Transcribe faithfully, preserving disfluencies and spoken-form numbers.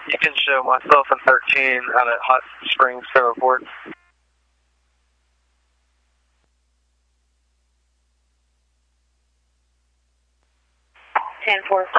You can show myself and thirteen out at Hot Springs Airport. ten four